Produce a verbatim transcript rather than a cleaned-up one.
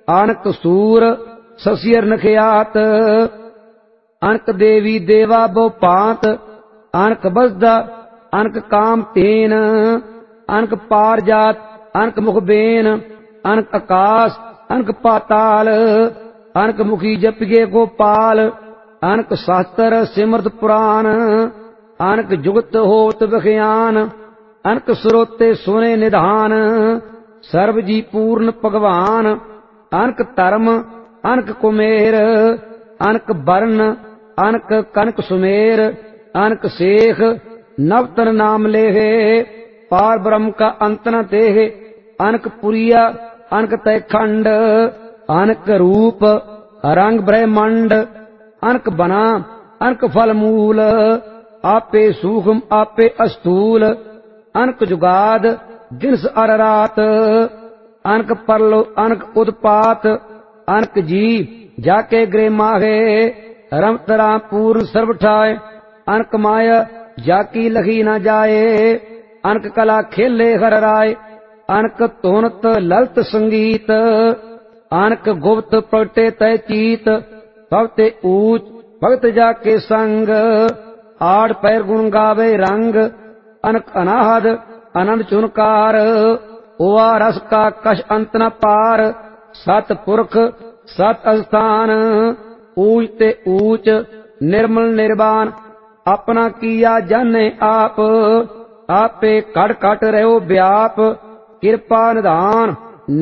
ਆਨਕ ਸੂਰ ਸਸੀਰ ਨਖਿਆਤ। ਅਨਕ ਦੇਵੀ ਦੇਵਾ ਬਹੁ ਭਾਂਤ, ਅਨਕ ਬਸਦਾ ਅਨਕ ਕਾਮ ਤੇਨ। ਅਨਕ ਪਾਰ ਜਾਤ ਅਨਕ ਮੁਖ ਬੇਨ, ਅਨਕ ਆਕਾਸ਼ ਅਨਕ ਪਾਤਾਲ। ਅਨਕ ਮੁਖੀ ਜਪਿਗੇ ਗੋਪਾਲ, ਅਨਕ ਸ਼ਾਸਤਰ ਸਿਮਰਤ ਪੁਰਾਨ। ਅਨਕ ਜੁਗਤ ਹੋਤ ਵਿਖਿਆਨ, ਅਨਕ ਸਰੋਤੇ ਸੁਨੇ ਨਿਧਾਨ। ਸਰਬ ਜੀ ਪੂਰਨ ਭਗਵਾਨ, ਅਨਕ ਧਰਮ ਅਨਕ ਕੁਮੇਰ। ਅਨਕ ਬਰਨ ਅਨਕ ਕਨਕ ਸੁਮੇਰ, ਅਨਕ ਸੇਖ ਨਵਤਨ ਨਾਮ ਲੇਹੇ। ਪਾਰ ਬ੍ਰਹਮ ਕਾ ਅੰਤ ਨ ਦੇਹ, ਅਨਕ ਪੁਰੀਆ ਅਨਕ ਤੈ ਖੰਡ। ਅਨਕ ਰੂਪ ਰੰਗ ਬ੍ਰਹਮੰਡ, ਅਨਕ ਬਨਾ ਅਨਕ ਫਲ ਮੂਲ। ਆਪੇ ਸੂਖਮ ਆਪੇ ਅਸਤੂਲ, ਅਨਕ ਜੁਗਾਦ ਦਿਨਸ ਅਰ ਰਾਤ। ਅਨਕ ਪਰਲੋ ਅਨਕ ਉਤਪਾਤ, ਅਨਕ ਜੀ ਜਾਕੇ ਗ੍ਰਹਿ ਮਾਹੇ। ਰਮਤ ਰਾਮ ਪੂਰਨ ਸਰਬ ਠਾਏ, ਅਨਕ ਮਾਇਆ ਜਾਕੀ ਲਖੀ ਨ ਜਾਏ। ਅਨਕ ਕਲਾ ਖੇਲੇ ਹਰ ਰਾਏ, ਅਨਕ ਧੁਨਤ ਲਲਤ ਸੰਗੀਤ। ਅਨਕ ਗੁਪਤ ਪ੍ਰਗਟੇ ਤੈ ਚੀਤ, ਭਗਤੇ ਊਚ ਭਗਤ ਜਾਕੇ ਸੰਗ। ਆੜ ਪੈਰ ਗੁਣ ਗਾਵੇ ਰੰਗ, ਅਨਕ ਅਨਾਹਦ ਅਨੰਦ ਚੁਨਕਾਰ। ਓਆ ਰਸ ਕਾ ਕਛ ਅੰਤ ਨ ਪਾਰ, ਸਤ ਪੁਰਖ ਸਤ ਅਸਥਾਨ। ਊਚ ਤੇ ਊਚ ਨਿਰਮਲ ਨਿਰਵਾਨ, ਆਪਣਾ ਕੀਆ ਜਾਣੇ ਆਪ। ਆਪੇ ਘਟ ਘਟ ਰਹਿਓ ਵਿਆਪ, ਕਿਰਪਾ ਨਿਧਾਨ